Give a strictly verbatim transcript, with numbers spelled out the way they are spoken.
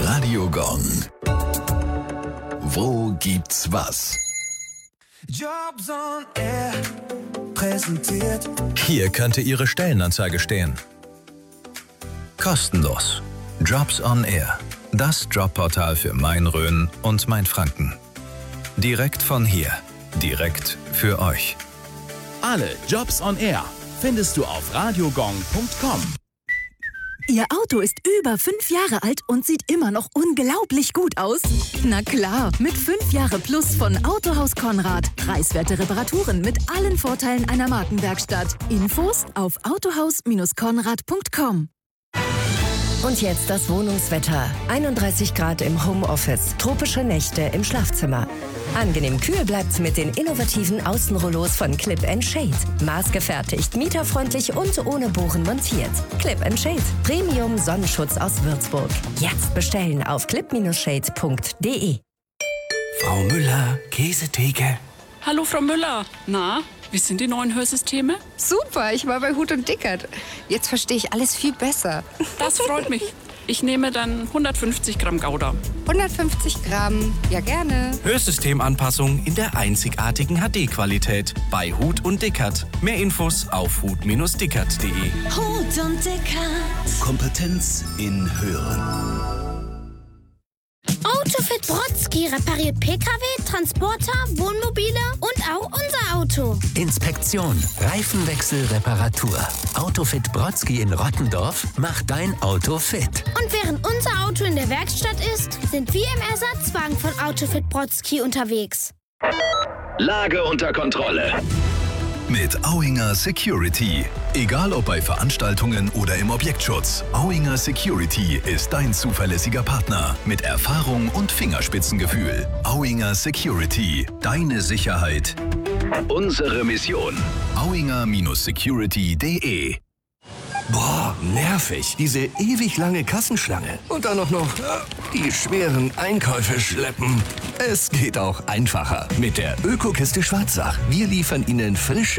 Radio Gong. Wo gibt's was? Jobs on Air präsentiert. Hier könnte Ihre Stellenanzeige stehen. Kostenlos. Jobs on Air. Das Jobportal für Main-Rhön und Main-Franken. Direkt von hier. Direkt für euch. Alle Jobs on Air findest du auf radiogong punkt com. Ihr Auto ist über fünf Jahre alt und sieht immer noch unglaublich gut aus? Na klar, mit fünf Jahre Plus von Autohaus Konrad. Preiswerte Reparaturen mit allen Vorteilen einer Markenwerkstatt. Infos auf autohaus Konrad punkt com. Und jetzt das Wohnungswetter. einunddreißig Grad im Homeoffice, tropische Nächte im Schlafzimmer. Angenehm kühl bleibt's mit den innovativen Außenrollos von Clip and Shade. Maßgefertigt, mieterfreundlich und ohne Bohren montiert. Clip and Shade, Premium Sonnenschutz aus Würzburg. Jetzt bestellen auf clip Bindestrich shade punkt de. Frau Müller, Käsetheke. Hallo Frau Müller. Na, wie sind die neuen Hörsysteme? Super, ich war bei Huth und Dickert. Jetzt verstehe ich alles viel besser. Das freut mich. Ich nehme dann hundertfünfzig Gramm Gouda. hundertfünfzig Gramm, ja gerne. Hörsystemanpassung in der einzigartigen H D-Qualität bei Huth und Dickert. Mehr Infos auf huth Bindestrich dickert punkt de. Huth und Dickert. Kompetenz in Hören. Autofit Brodsky repariert P K W, Transporter, Wohnmobile und auch unser Auto. Inspektion, Reifenwechsel, Reparatur. Autofit Brodsky in Rottendorf macht dein Auto fit. Und während unser Auto in der Werkstatt ist, sind wir im Ersatzwagen von Autofit Brodsky unterwegs. Lage unter Kontrolle. Mit Auinger Security. Egal ob bei Veranstaltungen oder im Objektschutz, Auinger Security ist dein zuverlässiger Partner mit Erfahrung und Fingerspitzengefühl. Auinger Security. Deine Sicherheit. Unsere Mission. Auinger Security punkt de. Boah, nervig. Diese ewig lange Kassenschlange. Und dann auch noch die schweren Einkäufe schleppen. Es geht auch einfacher mit der Ökokiste Schwarzach. Wir liefern Ihnen frische